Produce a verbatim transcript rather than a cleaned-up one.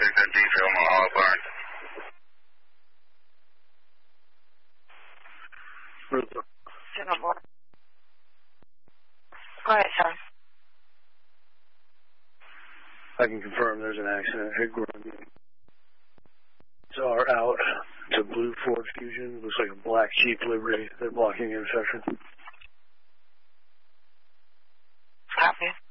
six ten T for Omaha Barn. Go ahead, sir. I can confirm there's an accident at Grundy. It's our out. It's a blue Ford Fusion. Looks like a black Jeep livery. They're blocking the intersection. Copy.